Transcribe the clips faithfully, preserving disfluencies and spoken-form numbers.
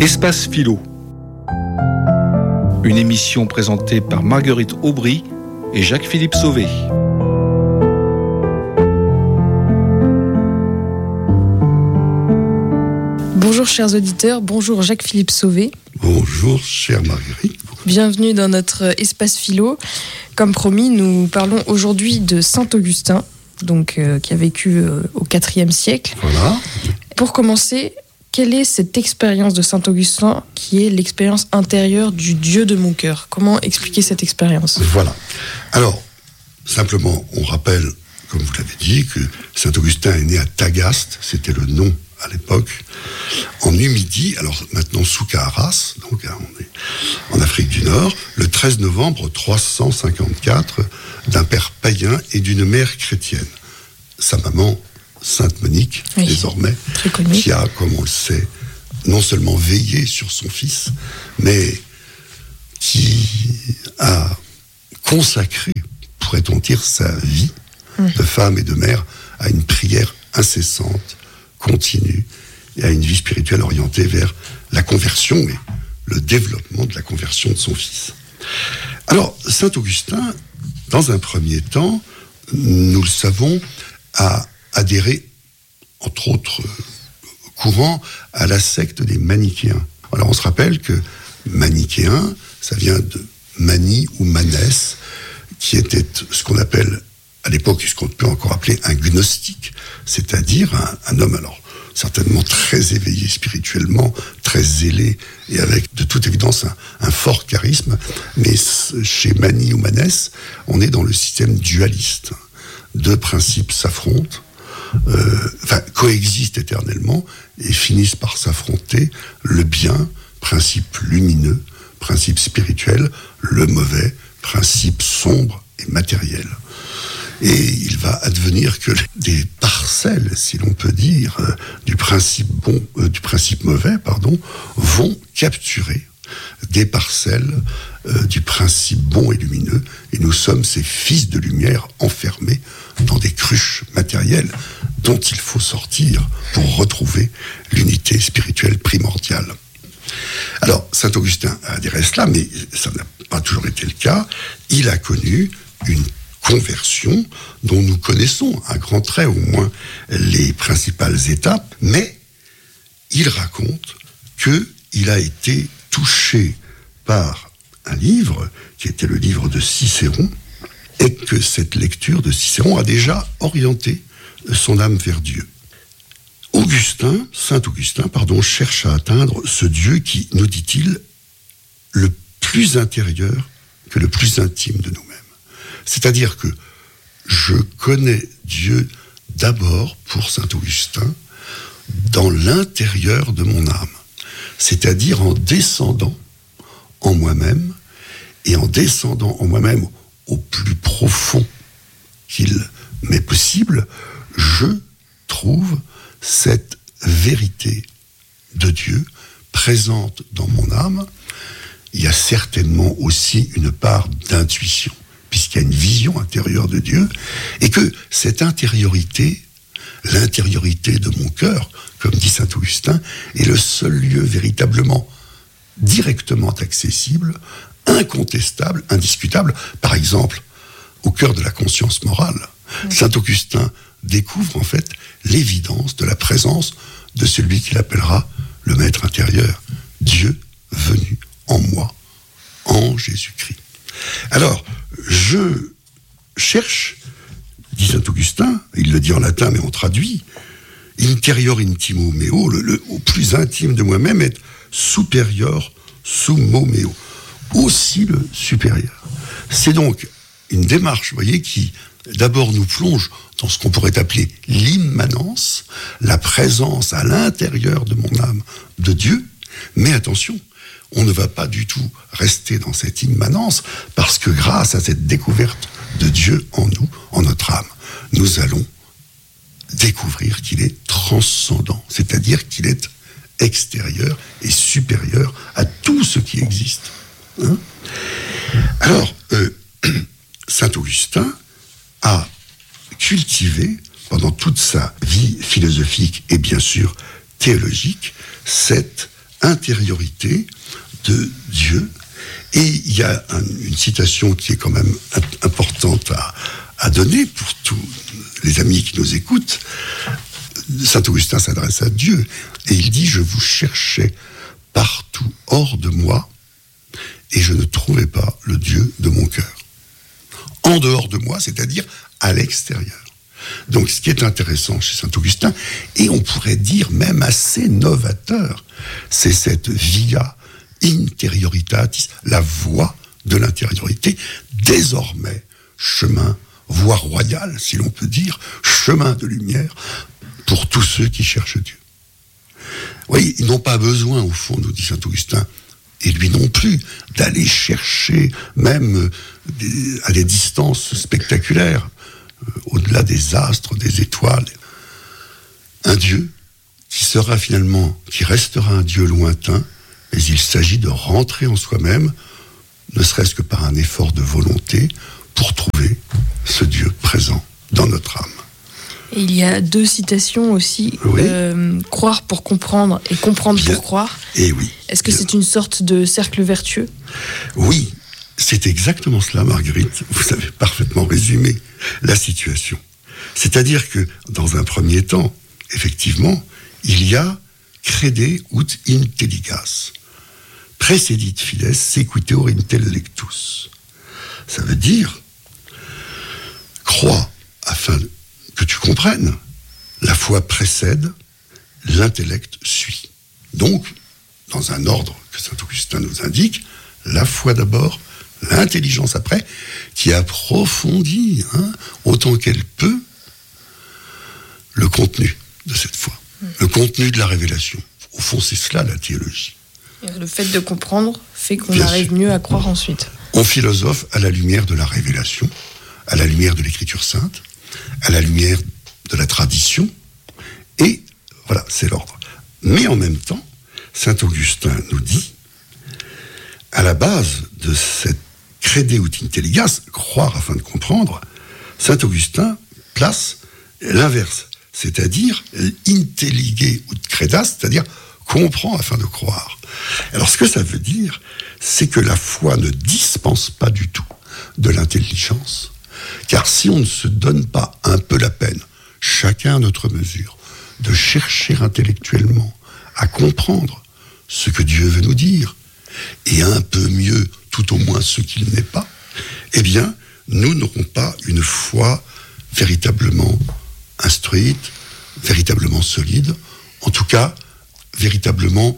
Espace Philo. Une émission présentée par Marguerite Aubry et Jacques-Philippe Sauvé. Bonjour chers auditeurs, bonjour Jacques-Philippe Sauvé. Bonjour chère Marguerite. Bienvenue dans notre Espace Philo. Comme promis, nous parlons aujourd'hui de Saint Augustin, donc, euh, qui a vécu euh, au quatrième siècle. Voilà. Pour commencer, quelle est cette expérience de Saint Augustin qui est l'expérience intérieure du Dieu de mon cœur ? Comment expliquer cette expérience ? Voilà. Alors, simplement, on rappelle, comme vous l'avez dit, que Saint Augustin est né à Tagaste, c'était le nom à l'époque, en Numidie, alors maintenant sous Kaaras, donc on est en Afrique du Nord, le treize novembre trois cent cinquante-quatre, d'un père païen et d'une mère chrétienne. Sa maman, Sainte Monique, oui, désormais, qui a, comme on le sait, non seulement veillé sur son fils, mais qui a consacré, pourrait-on dire, sa vie mmh. de femme et de mère à une prière incessante, continue, et à une vie spirituelle orientée vers la conversion et le développement de la conversion de son fils. Alors, Saint Augustin, dans un premier temps, nous le savons, a adhéré, entre autres courants, à la secte des manichéens. Alors, on se rappelle que manichéen, ça vient de manie ou manès, qui était ce qu'on appelle à l'époque, ce qu'on peut encore appeler un gnostique, c'est-à-dire un, un homme, alors, certainement très éveillé spirituellement, très zélé, et avec de toute évidence un, un fort charisme, mais chez Mani ou Manès, on est dans le système dualiste. Deux principes s'affrontent, euh, enfin, coexistent éternellement, et finissent par s'affronter, le bien, principe lumineux, principe spirituel, le mauvais, principe sombre et matériel. Et il va advenir que des parcelles, si l'on peut dire, euh, du principe bon, euh, du principe mauvais, pardon, vont capturer des parcelles euh, du principe bon et lumineux. Et nous sommes ces fils de lumière enfermés dans des cruches matérielles dont il faut sortir pour retrouver l'unité spirituelle primordiale. Alors, Saint Augustin a adhéré à cela, mais ça n'a pas toujours été le cas. Il a connu une conversion dont nous connaissons à grands traits au moins les principales étapes, mais il raconte qu'il a été touché par un livre qui était le livre de Cicéron et que cette lecture de Cicéron a déjà orienté son âme vers Dieu. Augustin, Saint Augustin, pardon, cherche à atteindre ce Dieu qui, nous dit-il, le plus intérieur que le plus intime de nous-mêmes. C'est-à-dire que je connais Dieu d'abord, pour Saint Augustin, dans l'intérieur de mon âme. C'est-à-dire en descendant en moi-même, et en descendant en moi-même au plus profond qu'il m'est possible, je trouve cette vérité de Dieu présente dans mon âme. Il y a certainement aussi une part d'intuition, puisqu'il y a une vision intérieure de Dieu, et que cette intériorité, l'intériorité de mon cœur, comme dit saint Augustin, est le seul lieu véritablement, directement accessible, incontestable, indiscutable, par exemple, au cœur de la conscience morale. Oui. Saint Augustin découvre en fait l'évidence de la présence de celui qu'il appellera le maître intérieur, Dieu venu en moi, en Jésus-Christ. Alors, je cherche, dit saint Augustin, il le dit en latin, mais on traduit, interior intimo meo, le, le au plus intime de moi-même est superior summo meo, aussi le supérieur. C'est donc une démarche, vous voyez, qui d'abord nous plonge dans ce qu'on pourrait appeler l'immanence, la présence à l'intérieur de mon âme de Dieu, mais attention, on ne va pas du tout rester dans cette immanence, parce que grâce à cette découverte de Dieu en nous, en notre âme, nous allons découvrir qu'il est transcendant, c'est-à-dire qu'il est extérieur et supérieur à tout ce qui existe. Hein ? Alors, euh, saint Augustin a cultivé, pendant toute sa vie philosophique et bien sûr théologique, cette intériorité de Dieu. Et il y a un, une citation qui est quand même importante à, à donner pour tous les amis qui nous écoutent. Saint Augustin s'adresse à Dieu et il dit « Je vous cherchais partout hors de moi et je ne trouvais pas le Dieu de mon cœur. » En dehors de moi, c'est-à-dire à l'extérieur. Donc ce qui est intéressant chez Saint Augustin, et on pourrait dire même assez novateur, c'est cette via interioritatis, la voie de l'intériorité, désormais chemin, voie royale, si l'on peut dire, chemin de lumière pour tous ceux qui cherchent Dieu. Oui, ils n'ont pas besoin, au fond, nous dit Saint Augustin, et lui non plus, d'aller chercher même des, à des distances spectaculaires, euh, au-delà des astres, des étoiles, un Dieu qui sera finalement, qui restera un Dieu lointain, mais il s'agit de rentrer en soi-même, ne serait-ce que par un effort de volonté, pour trouver ce Dieu présent dans notre âme. Et il y a deux citations aussi, oui. euh, croire pour comprendre et comprendre bien, pour croire. Et oui. Est-ce que bien. c'est une sorte de cercle vertueux ? Oui, c'est exactement cela, Marguerite. Vous avez parfaitement résumé la situation. C'est-à-dire que, dans un premier temps, effectivement, il y a crede ut intelligas. Praecedit fides sequitur intellectus. Ça veut dire, crois afin que tu comprennes. La foi précède, l'intellect suit. Donc, dans un ordre que saint Augustin nous indique, la foi d'abord, l'intelligence après, qui approfondit, hein, autant qu'elle peut, le contenu de cette foi, mmh. le contenu de la révélation. Au fond, c'est cela la théologie. Le fait de comprendre fait qu'on Bien arrive sûr. mieux à croire ensuite. On philosophe à la lumière de la révélation, à la lumière de l'écriture sainte, à la lumière de la tradition, et voilà, c'est l'ordre. Mais en même temps, saint Augustin nous dit, à la base de cette crede ut intelligas, croire afin de comprendre, saint Augustin place l'inverse, c'est-à-dire intellige ut credas, c'est-à-dire comprend afin de croire. Alors ce que ça veut dire, c'est que la foi ne dispense pas du tout de l'intelligence, car si on ne se donne pas un peu la peine, chacun à notre mesure, de chercher intellectuellement à comprendre ce que Dieu veut nous dire, et un peu mieux, tout au moins ce qu'il n'est pas, eh bien, nous n'aurons pas une foi véritablement instruite, véritablement solide, en tout cas, véritablement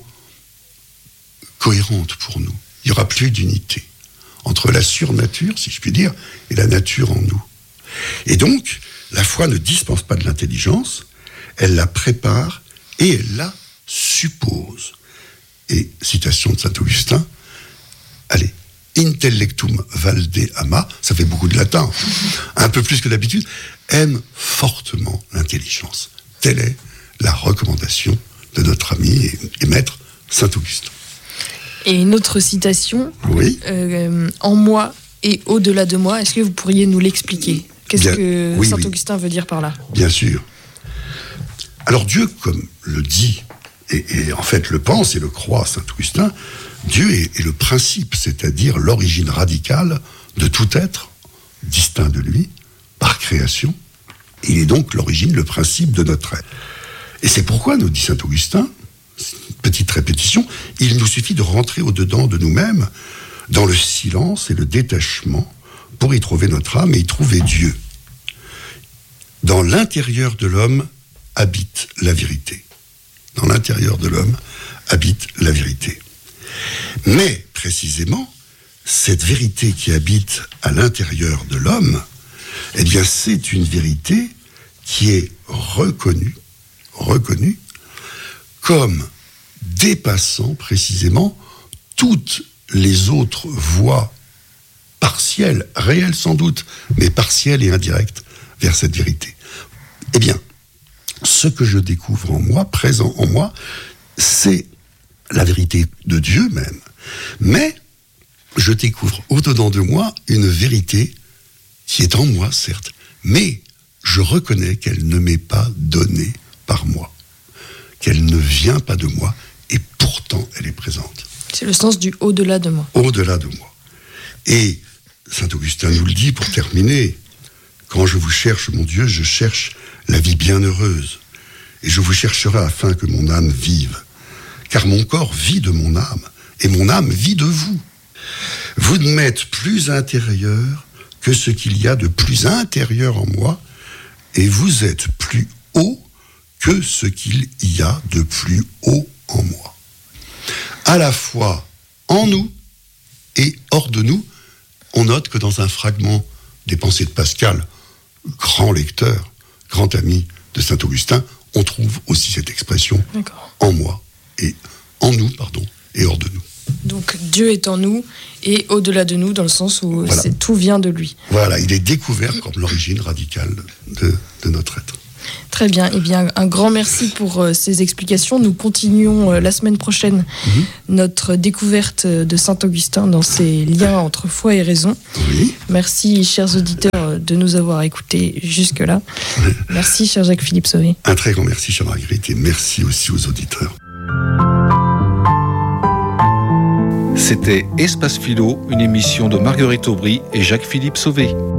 cohérente pour nous. Il n'y aura plus d'unité entre la surnature, si je puis dire, et la nature en nous. Et donc, la foi ne dispense pas de l'intelligence, elle la prépare et elle la suppose. Et, citation de saint Augustin, allez, intellectum valde ama, ça fait beaucoup de latin, un peu plus que d'habitude, aime fortement l'intelligence. Telle est la recommandation de notre ami et, et maître saint Augustin. Et une autre citation, oui. euh, en moi et au-delà de moi, est-ce que vous pourriez nous l'expliquer ? Qu'est-ce Bien, que oui, saint Augustin oui. veut dire par là ? Bien sûr. Alors Dieu, comme le dit, et, et en fait le pense et le croit saint Augustin, Dieu est, est le principe, c'est-à-dire l'origine radicale de tout être, distinct de lui, par création. Il est donc l'origine, le principe de notre être. Et c'est pourquoi, nous dit saint Augustin, petite répétition, il nous suffit de rentrer au-dedans de nous-mêmes, dans le silence et le détachement, pour y trouver notre âme et y trouver Dieu. Dans l'intérieur de l'homme habite la vérité. Dans l'intérieur de l'homme habite la vérité. Mais, précisément, cette vérité qui habite à l'intérieur de l'homme, eh bien, c'est une vérité qui est reconnue, reconnue, comme dépassant précisément toutes les autres voies partielles, réelles sans doute, mais partielles et indirectes vers cette vérité. Eh bien, ce que je découvre en moi, présent en moi, c'est la vérité de Dieu même. Mais je découvre au-dedans de moi une vérité qui est en moi, certes, mais je reconnais qu'elle ne m'est pas donnée par moi, qu'elle ne vient pas de moi, et pourtant pourtant elle est présente. C'est le sens du au-delà de moi. Au-delà de moi. Et saint Augustin nous le dit pour terminer, quand je vous cherche, mon Dieu, je cherche la vie bienheureuse, et je vous chercherai afin que mon âme vive, car mon corps vit de mon âme, et mon âme vit de vous. Vous ne m'êtes plus intérieur que ce qu'il y a de plus intérieur en moi, et vous êtes plus haut que ce qu'il y a de plus haut en moi. À la fois en nous et hors de nous. On note que dans un fragment des Pensées de Pascal, grand lecteur, grand ami de saint Augustin, on trouve aussi cette expression D'accord. en moi et en nous, pardon, et hors de nous. Donc Dieu est en nous et au-delà de nous, dans le sens où voilà. c'est, tout vient de lui. Voilà, il est découvert comme l'origine radicale de, de notre être. Très bien, eh bien un grand merci pour euh, ces explications. Nous continuons euh, la semaine prochaine mmh. notre découverte de saint Augustin dans ses liens entre foi et raison. Oui. Merci, chers auditeurs, de nous avoir écoutés jusque-là. Oui. Merci, cher Jacques-Philippe Sauvé. Un très grand merci, chère Marguerite, et merci aussi aux auditeurs. C'était Espace Philo, une émission de Marguerite Aubry et Jacques-Philippe Sauvé.